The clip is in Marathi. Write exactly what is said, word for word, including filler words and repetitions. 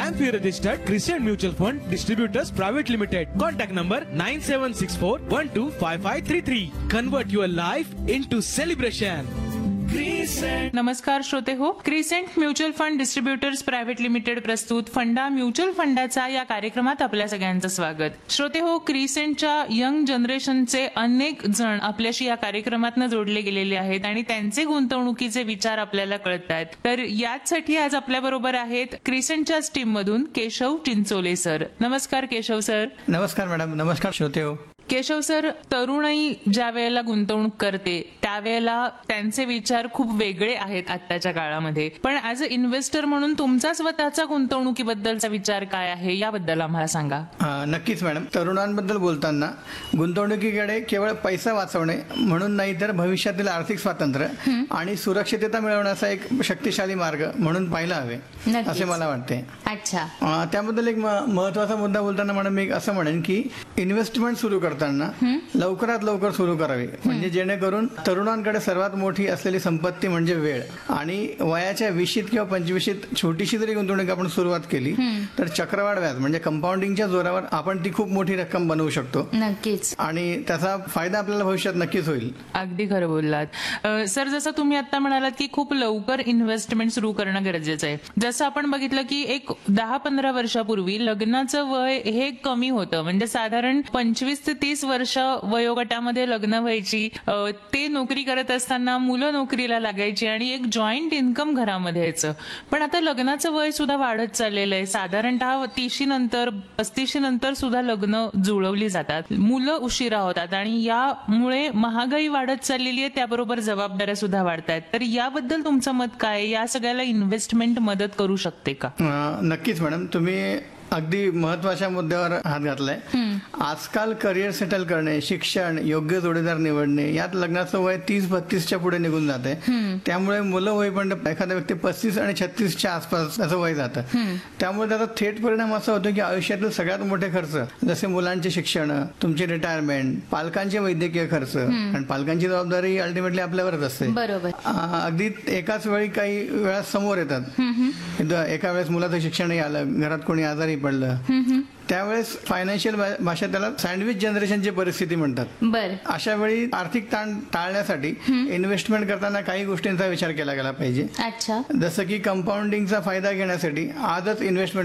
I am fee registered Crescent Mutual Fund Distributors Private Limited. Contact number nine seven six four one two five five three three. Convert your life into celebration. Crescent. नमस्कार श्रोते हो, crescent mutual fund distributors private limited प्रस्तुत फंडा म्युच्युअल फंडाचा या कार्यक्रमात आपल्या सगळ्यांचं स्वागत. श्रोते हो, क्रिसेंटच्या यंग जनरेशनचे अनेक जण आपल्याशी या कार्यक्रमातनं जोडले गेलेले आहेत आणि त्यांचे गुंतवणुकीचे विचार आपल्याला कळत आहेत. तर याचसाठी आज आपल्या बरोबर आहेत क्रिसेंटच्याच टीम मधून केशव चिंचोले सर. नमस्कार केशव सर. नमस्कार मॅडम. नमस्कार श्रोते हो. केशव सर, तरुणाई ज्या वेळेला गुंतवणूक करते त्यावेळेला त्यांचे विचार खूप वेगळे आहेत आत्ताच्या काळामध्ये, पण ऍज अ इन्व्हेस्टर म्हणून तुमचा स्वतःचा गुंतवणुकीबद्दलचा विचार काय आहे याबद्दल आम्हाला सांगा. नक्कीच मॅडम. तरुणांबद्दल बोलताना गुंतवणुकीकडे केवळ पैसा वाचवणे म्हणून नाही तर भविष्यातील आर्थिक स्वातंत्र्य आणि सुरक्षितता मिळवण्याचा एक शक्तिशाली मार्ग म्हणून पाहायला हवे असे मला वाटते. अच्छा. त्याबद्दल एक महत्वाचा मुद्दा बोलताना मॅडम मी असं म्हणेन की इन्व्हेस्टमेंट सुरू करताना लवकरात लवकर सुरू करावी, म्हणजे जेणेकरून तरुणांकडे सर्वात मोठी असलेली संपत्ती म्हणजे वेळ, आणि वयाच्या वीशीत किंवा पंचवीशीत छोटीशी जरी गुंतवणूक आपण सुरुवात केली तर चक्रवाढ व्याज म्हणजे कंपाऊंडिंगच्या जोरावर आपण ती खूप मोठी रक्कम बनवू शकतो. नक्कीच. आणि त्याचा फायदा आपल्याला भविष्यात नक्कीच होईल. अगदी खरं बोललात सर. जसं तुम्ही आता म्हणालात की खूप लवकर इन्व्हेस्टमेंट सुरू करणं गरजेचं आहे. जसं आपण बघितलं की एक दहा पंधरा वर्षापूर्वी लग्नाचं वय हे कमी होतं, म्हणजे साधारण पंचवीस ते तीस वर्ष वयोगटामध्ये लग्न व्हायची, ते नोकरी करत असताना मुलं नोकरीला लागायची आणि एक जॉईंट इन्कम घरामध्ये यायचं. पण आता लग्नाचं वय सुद्धा वाढत चाललेलं आहे. साधारणतः तीशी नंतर पस्तीशी नंतर सुद्धा लग्न जुळवली जातात, मुलं उशिरा होतात आणि यामुळे महागाई वाढत चाललेली आहे, त्याबरोबर जबाबदाऱ्या सुद्धा वाढत आहेत. तर याबद्दल तुमचं मत काय? या सगळ्याला इन्व्हेस्टमेंट मदत करू शकते का? नक्कीच मॅडम, तुम्ही अगदी महत्वाच्या मुद्द्यावर हात घातलाय. आजकाल करिअर सेटल करणे, शिक्षण, योग्य जोडीदार निवडणे यात लग्नाचं वय तीस बत्तीसच्या पुढे निघून जाते. त्यामुळे मुलं होईपर्यंत एखादा व्यक्ती पस्तीस आणि छत्तीसच्या आसपास त्याचं वय जातं. त्यामुळे त्याचा थेट परिणाम असा होतो की आयुष्यातील सगळ्यात मोठे खर्च जसे मुलांचे शिक्षण, तुमची रिटायरमेंट, पालकांचे वैद्यकीय खर्च, आणि पालकांची जबाबदारी अल्टिमेटली आपल्यावरच असते. बरोबर. अगदी एकाच वेळी काही वेळा समोर येतात. एका वेळेस मुलाचं शिक्षणही आलं, घरात कोणी आजारी पडलं, त्यावेळेस फायनान्शियल भाषेत त्याला सँडविच जनरेशनची परिस्थिती म्हणतात. बरं. अशा वेळी आर्थिक ताण टाळण्यासाठी इन्व्हेस्टमेंट करताना काही गोष्टींचा विचार केला गेला पाहिजे. अच्छा. जसं की कंपाऊंडिंगचा फायदा घेण्यासाठी आजच इन्व्हेस्टमेंट